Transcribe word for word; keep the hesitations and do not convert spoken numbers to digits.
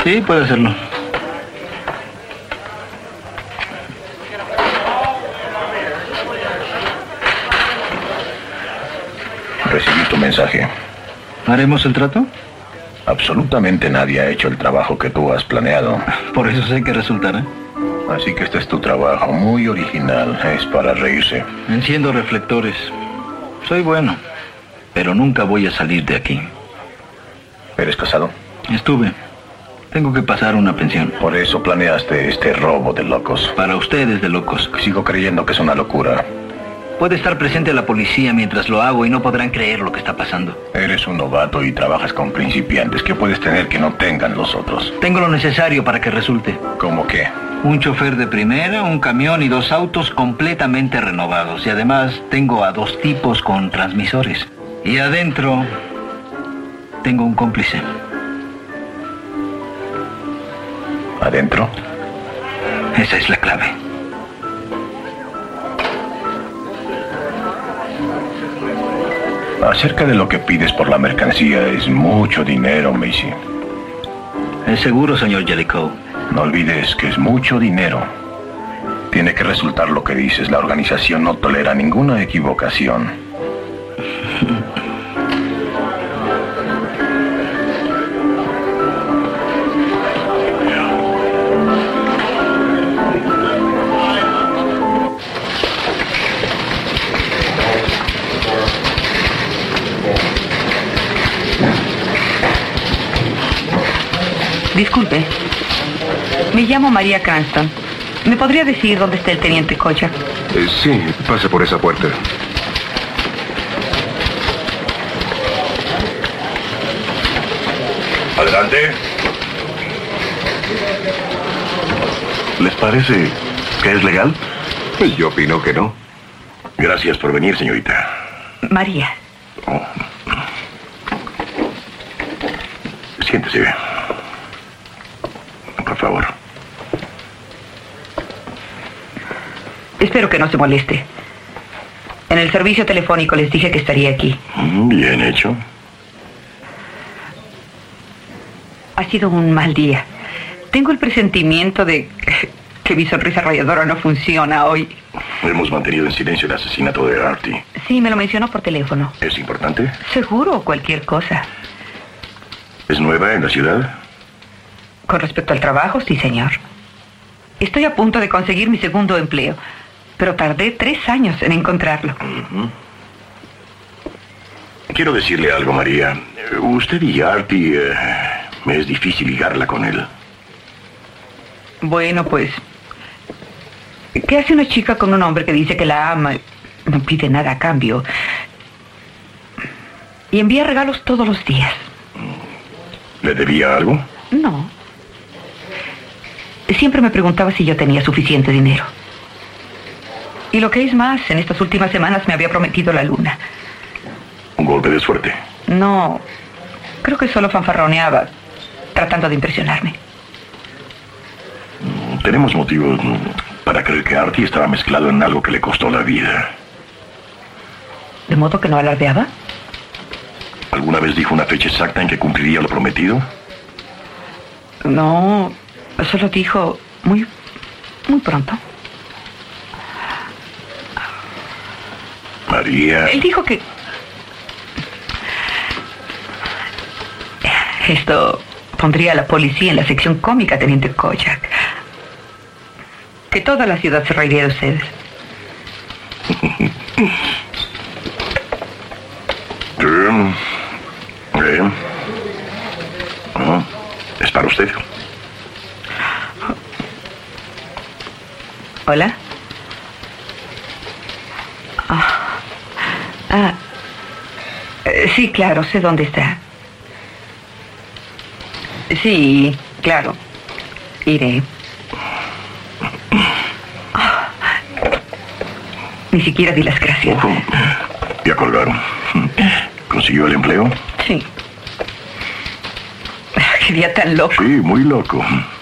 Sí, puede hacerlo. Recibí tu mensaje. ¿Haremos el trato? Absolutamente nadie ha hecho el trabajo que tú has planeado. Por eso sé que resultará. Así que este es tu trabajo, muy original. Es para reírse. Enciendo reflectores. Soy bueno, pero nunca voy a salir de aquí. ¿Eres casado? Estuve. Tengo que pasar una pensión. Por eso planeaste este robo de locos. Para ustedes de locos. Sigo creyendo que es una locura. Puede estar presente la policía mientras lo hago y no podrán creer lo que está pasando. Eres un novato y trabajas con principiantes. ¿Qué puedes tener que no tengan los otros? Tengo lo necesario para que resulte. ¿Cómo qué? Un chofer de primera, un camión y dos autos completamente renovados. Y además tengo a dos tipos con transmisores. Y adentro tengo un cómplice. ¿Adentro? Esa es la clave. Acerca de lo que pides por la mercancía, es mucho dinero, Macy. Es seguro, señor Jellicoe. No olvides que es mucho dinero. Tiene que resultar lo que dices. La organización no tolera ninguna equivocación. Disculpe. Me llamo María Cranston. ¿Me podría decir dónde está el teniente Kojak? Eh, sí, pase por esa puerta. Adelante. ¿Les parece que es legal? Yo opino que no. Gracias por venir, señorita. María. Oh. Siéntese. Por favor. Espero que no se moleste. En el servicio telefónico les dije que estaría aquí. Bien hecho. Ha sido un mal día. Tengo el presentimiento de que mi sonrisa arrolladora no funciona hoy. Hemos mantenido en silencio el asesinato de Artie. Sí, me lo mencionó por teléfono. ¿Es importante? Seguro, cualquier cosa. ¿Es nueva en la ciudad? Con respecto al trabajo, sí, señor. Estoy a punto de conseguir mi segundo empleo, pero tardé tres años en encontrarlo. Uh-huh. Quiero decirle algo, María. Usted y Artie, eh, me es difícil ligarla con él. Bueno, pues, ¿qué hace una chica con un hombre que dice que la ama? No pide nada a cambio. Y envía regalos todos los días. ¿Le debía algo? No. Siempre me preguntaba si yo tenía suficiente dinero. Y lo que es más, en estas últimas semanas me había prometido la luna. ¿Un golpe de suerte? No, creo que solo fanfarroneaba, tratando de impresionarme. Tenemos motivos para creer que Artie estaba mezclado en algo que le costó la vida. ¿De modo que no alardeaba? ¿Alguna vez dijo una fecha exacta en que cumpliría lo prometido? No, solo dijo muy, muy pronto. María... Él dijo que... Esto pondría a la policía en la sección cómica, teniente Kojak. Que toda la ciudad se reiría de ustedes. Sí. Bien. Oh, es para usted. ¿Hola? Ah, ah, eh, sí, claro, sé dónde está. Sí, claro. Iré. Ah, ni siquiera di las gracias. Oh, ya colgaron. ¿Consiguió el empleo? Sí. Qué día tan loco. Sí, muy loco.